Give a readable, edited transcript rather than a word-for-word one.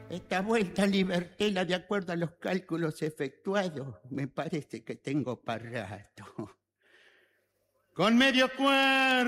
Esta vuelta libertela, de acuerdo a los cálculos efectuados, me parece que tengo para rato. Con medio cuarto.